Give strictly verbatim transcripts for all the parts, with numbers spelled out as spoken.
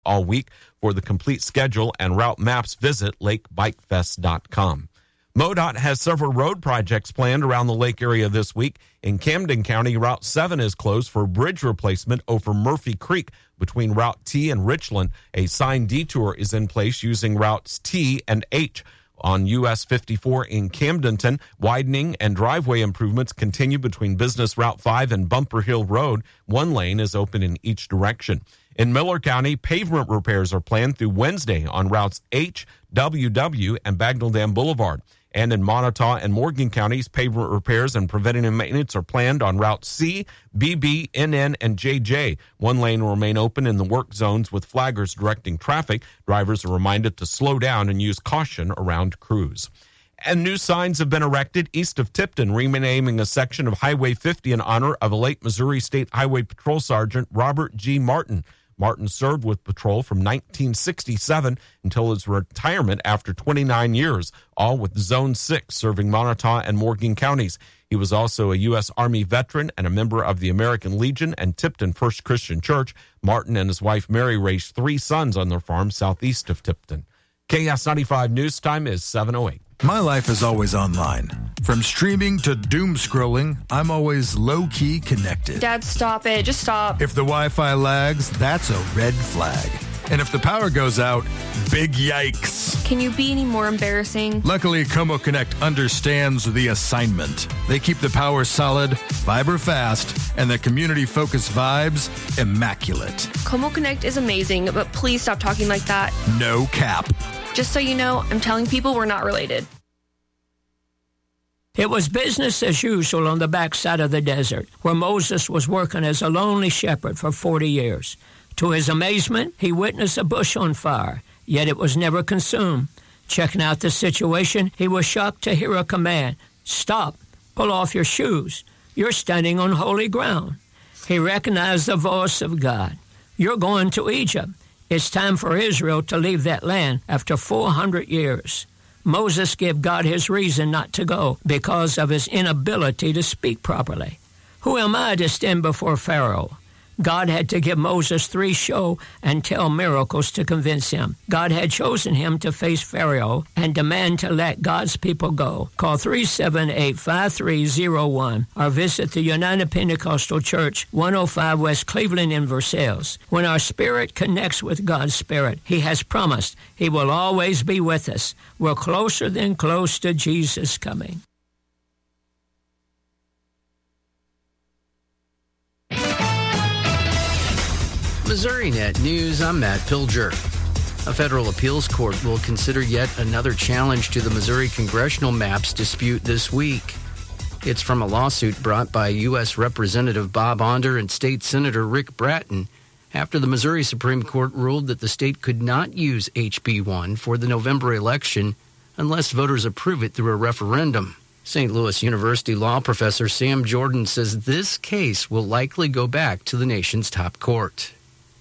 all week. For the complete schedule and route maps, visit lake bike fest dot com. MoDOT has several road projects planned around the lake area this week. In Camden County, Route seven is closed for bridge replacement over Murphy Creek between Route T and Richland. A signed detour is in place using routes T and H. On U S fifty-four in Camdenton, widening and driveway improvements continue between Business Route five and Bumper Hill Road. One lane is open in each direction. In Miller County, pavement repairs are planned through Wednesday on routes H, W W, and Bagnell Dam Boulevard. And in Montauk and Morgan counties, pavement repairs and preventative maintenance are planned on routes C, B B, N N, and J J. One lane will remain open in the work zones with flaggers directing traffic. Drivers are reminded to slow down and use caution around crews. And new signs have been erected east of Tipton, renaming a section of Highway fifty in honor of a late Missouri State Highway Patrol Sergeant Robert G. Martin. Martin served with patrol from nineteen sixty-seven until his retirement after twenty-nine years, all with Zone six, serving Montauk and Morgan counties. He was also a U S Army veteran and a member of the American Legion and Tipton First Christian Church. Martin and his wife Mary raised three sons on their farm southeast of Tipton. K S ninety-five News Time is seven oh eight. My life is always online. From streaming to doom scrolling, I'm always low-key connected. Dad, stop it. Just stop. If the Wi-Fi lags, that's a red flag. And if the power goes out, big yikes. Can you be any more embarrassing? Luckily, Como Connect understands the assignment. They keep the power solid, fiber fast, and the community-focused vibes immaculate. Como Connect is amazing, but please stop talking like that. No cap. Just so you know, I'm telling people we're not related. It was business as usual on the backside of the desert, where Moses was working as a lonely shepherd for forty years. To his amazement, he witnessed a bush on fire, yet it was never consumed. Checking out the situation, he was shocked to hear a command, "Stop, pull off your shoes. You're standing on holy ground." He recognized the voice of God. "You're going to Egypt. It's time for Israel to leave that land after four hundred years. Moses gave God his reason not to go because of his inability to speak properly. Who am I to stand before Pharaoh? God had to give Moses three show and tell miracles to convince him. God had chosen him to face Pharaoh and demand to let God's people go. Call three seven eight, five three zero one or visit the United Pentecostal Church, one oh five West Cleveland in Versailles. When our spirit connects with God's spirit, he has promised he will always be with us. We're closer than close to Jesus coming. MissouriNet News, I'm Matt Pilger. A federal appeals court will consider yet another challenge to the Missouri congressional maps dispute this week. It's from a lawsuit brought by U S Representative Bob Onder and State Senator Rick Bratton after the Missouri Supreme Court ruled that the state could not use H B one for the November election unless voters approve it through a referendum. Saint Louis University law professor Sam Jordan says this case will likely go back to the nation's top court.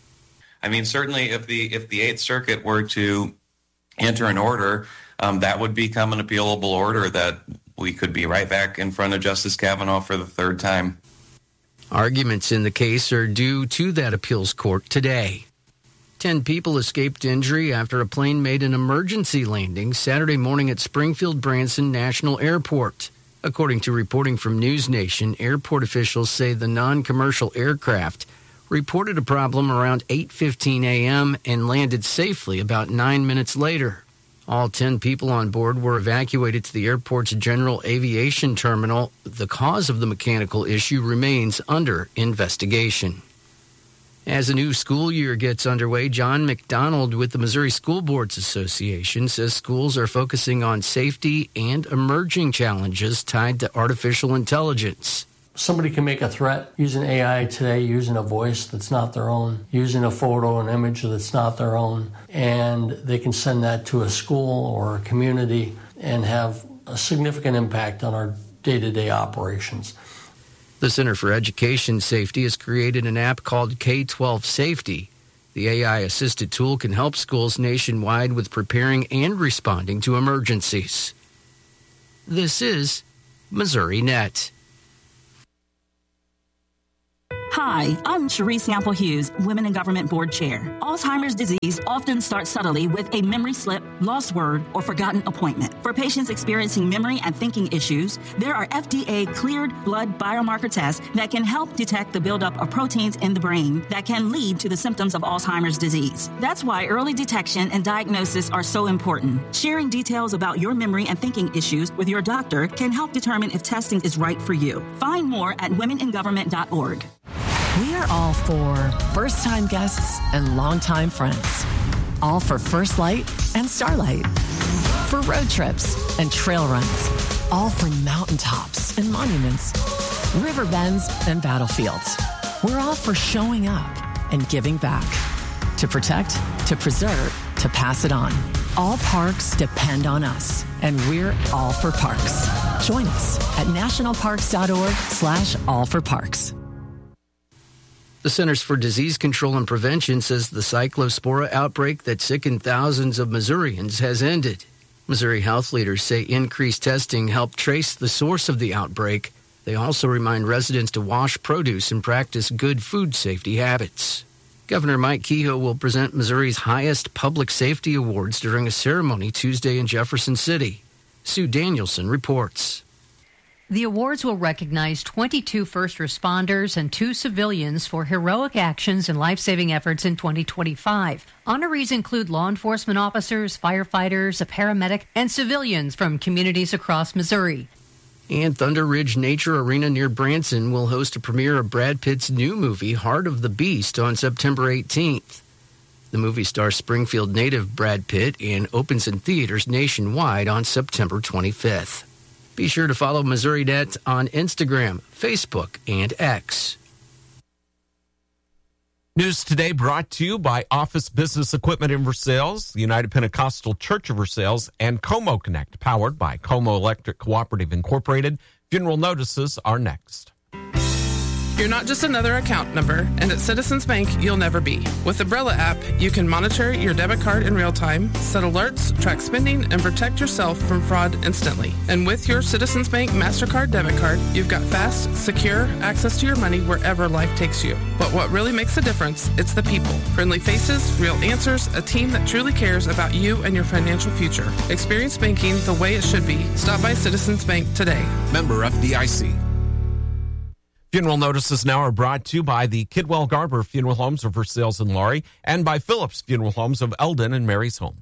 I mean, certainly if the if the Eighth Circuit were to enter an order, um, that would become an appealable order that we could be right back in front of Justice Kavanaugh for the third time. Arguments in the case are due to that appeals court today. Ten people escaped injury after a plane made an emergency landing Saturday morning at Springfield Branson National Airport. According to reporting from News Nation, airport officials say the non-commercial aircraft reported a problem around eight fifteen a.m. and landed safely about nine minutes later. All ten people on board were evacuated to the airport's general aviation terminal. The cause of the mechanical issue remains under investigation. As a new school year gets underway, John McDonald with the Missouri School Boards Association says schools are focusing on safety and emerging challenges tied to artificial intelligence. Somebody can make a threat using A I today, using a voice that's not their own, using a photo, an image that's not their own, and they can send that to a school or a community and have a significant impact on our day-to-day operations. The Center for Education Safety has created an app called K twelve Safety. The A I-assisted tool can help schools nationwide with preparing and responding to emergencies. This is MissouriNet. Hi, I'm Cherise Sample Hughes, Women in Government Board Chair. Alzheimer's disease often starts subtly with a memory slip, lost word, or forgotten appointment. For patients experiencing memory and thinking issues, there are F D A-cleared blood biomarker tests that can help detect the buildup of proteins in the brain that can lead to the symptoms of Alzheimer's disease. That's why early detection and diagnosis are so important. Sharing details about your memory and thinking issues with your doctor can help determine if testing is right for you. Find more at women in government dot org. We are all for first-time guests and longtime friends. All for First Light and Starlight. For road trips and trail runs. All for mountaintops and monuments. River bends and battlefields. We're all for showing up and giving back. To protect, to preserve, to pass it on. All parks depend on us, and we're all for parks. Join us at nationalparks.org slash all for parks. The Centers for Disease Control and Prevention says the cyclospora outbreak that sickened thousands of Missourians has ended. Missouri health leaders say increased testing helped trace the source of the outbreak. They also remind residents to wash produce and practice good food safety habits. Governor Mike Kehoe will present Missouri's highest public safety awards during a ceremony Tuesday in Jefferson City. Sue Danielson reports. The awards will recognize twenty-two first responders and two civilians for heroic actions and life-saving efforts in twenty twenty-five. Honorees include law enforcement officers, firefighters, a paramedic, and civilians from communities across Missouri. And Thunder Ridge Nature Arena near Branson will host a premiere of Brad Pitt's new movie, Heart of the Beast, on September eighteenth. The movie stars Springfield native Brad Pitt and opens in theaters nationwide on September twenty-fifth. Be sure to follow Missouri Net on Instagram, Facebook, and X. News Today brought to you by Office Business Equipment in Versailles, the United Pentecostal Church of Versailles, and Como Connect, powered by Como Electric Cooperative Incorporated. Funeral notices are next. You're not just another account number, and at Citizens Bank, you'll never be. With the Brella app, you can monitor your debit card in real time, set alerts, track spending, and protect yourself from fraud instantly. And with your Citizens Bank MasterCard debit card, you've got fast, secure access to your money wherever life takes you. But what really makes a difference, it's the people. Friendly faces, real answers, a team that truly cares about you and your financial future. Experience banking the way it should be. Stop by Citizens Bank today. Member F D I C. Funeral notices now are brought to you by the Kidwell Garber Funeral Homes of Versailles and Laurie and by Phillips Funeral Homes of Eldon and Mary's Home.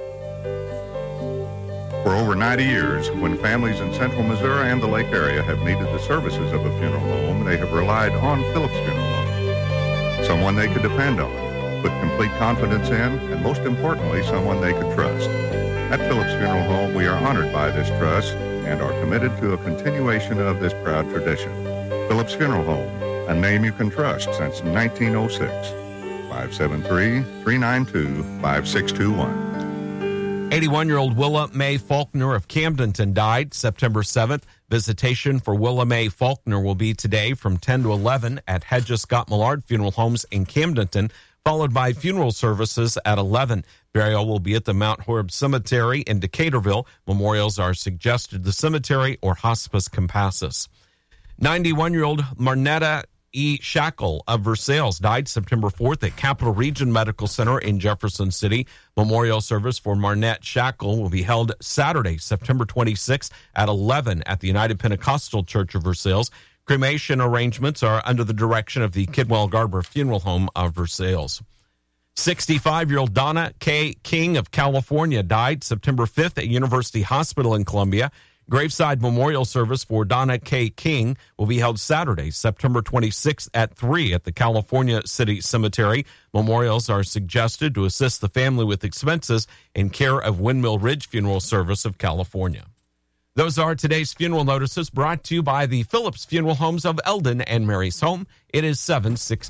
For over ninety years, when families in central Missouri and the Lake area have needed the services of a funeral home, they have relied on Phillips Funeral Home. Someone they could depend on, put complete confidence in, and most importantly, someone they could trust. At Phillips Funeral Home, we are honored by this trust and are committed to a continuation of this proud tradition. Phillips Funeral Home, a name you can trust since nineteen oh six. five seven three, three nine two, five six two one. eighty-one-year-old Willa Mae Faulkner of Camdenton died September seventh. Visitation for Willa Mae Faulkner will be today from ten to eleven at Hedges Scott Millard Funeral Homes in Camdenton, followed by funeral services at eleven. Burial will be at the Mount Horeb Cemetery in Decaturville. Memorials are suggested the cemetery or Hospice Compassus. ninety-one-year-old Marnetta E. Shackle of Versailles died September fourth at Capital Region Medical Center in Jefferson City. Memorial service for Marnette Shackle will be held Saturday, September twenty-sixth at eleven at the United Pentecostal Church of Versailles. Cremation arrangements are under the direction of the Kidwell Garber Funeral Home of Versailles. sixty-five-year-old Donna K. King of California died September fifth at University Hospital in Columbia. Graveside memorial service for Donna K. King will be held Saturday, September twenty-sixth at three at the California City Cemetery. Memorials are suggested to assist the family with expenses in care of Windmill Ridge Funeral Service of California. Those are today's funeral notices brought to you by the Phillips Funeral Homes of Eldon and Mary's Home. It is seven sixteen.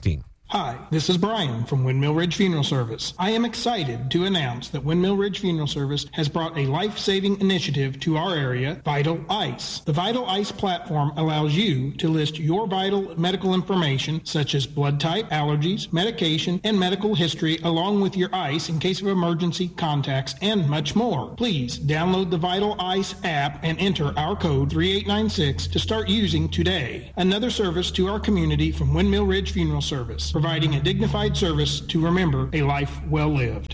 Hi, this is Brian from Windmill Ridge Funeral Service. I am excited to announce that Windmill Ridge Funeral Service has brought a life-saving initiative to our area, Vital Ice. The Vital Ice platform allows you to list your vital medical information such as blood type, allergies, medication, and medical history along with your ice in case of emergency contacts and much more. Please download the Vital Ice app and enter our code three eight nine six to start using today. Another service to our community from Windmill Ridge Funeral Service, providing a dignified service to remember a life well lived.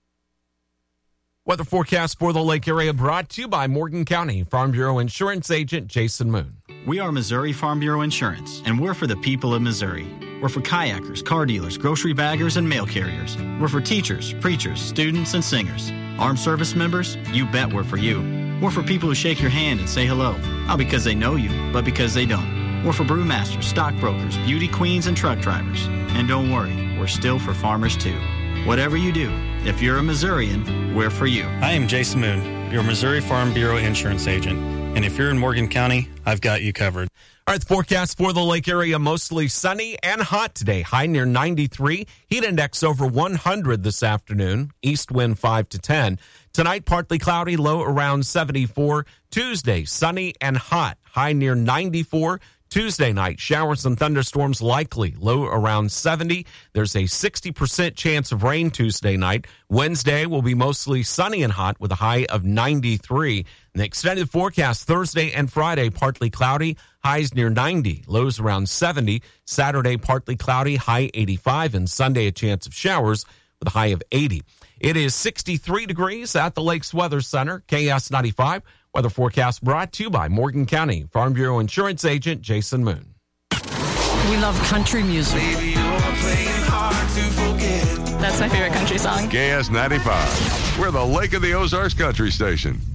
Weather forecast for the Lake area brought to you by Morgan County Farm Bureau Insurance Agent Jason Moon. We are Missouri Farm Bureau Insurance, and we're for the people of Missouri. We're for kayakers, car dealers, grocery baggers, and mail carriers. We're for teachers, preachers, students, and singers. Armed service members, you bet we're for you. We're for people who shake your hand and say hello, not because they know you, but because they don't. We're for brewmasters, stockbrokers, beauty queens, and truck drivers. And don't worry, we're still for farmers too. Whatever you do, if you're a Missourian, we're for you. I am Jason Moon, your Missouri Farm Bureau Insurance Agent. And if you're in Morgan County, I've got you covered. All right, the forecast for the Lake area, mostly sunny and hot today. High near ninety-three. Heat index over one hundred this afternoon. East wind five to ten. Tonight, partly cloudy, low around seventy-four. Tuesday, sunny and hot. High near ninety-four. Tuesday night, showers and thunderstorms likely, low around seventy. There's a sixty percent chance of rain Tuesday night. Wednesday will be mostly sunny and hot with a high of ninety-three. And the extended forecast Thursday and Friday, partly cloudy, highs near ninety, lows around seventy. Saturday, partly cloudy, high eighty-five, and Sunday a chance of showers with a high of eighty. It is sixty-three degrees at the Lakes Weather Center, K S ninety-five. Weather forecast brought to you by Morgan County Farm Bureau Insurance Agent Jason Moon. We love country music. Baby, you're playing hard to forget. That's my favorite country song. K S ninety-five. We're the Lake of the Ozarks Country Station.